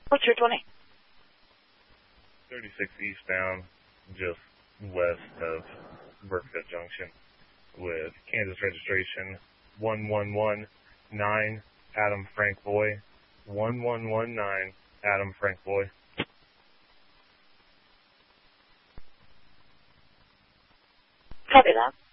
What's your 20? 36 eastbound, just west of Burkett Junction, with Kansas registration 1119 Adam Frank Boy, 1119 Adam Frank Boy. Copy that.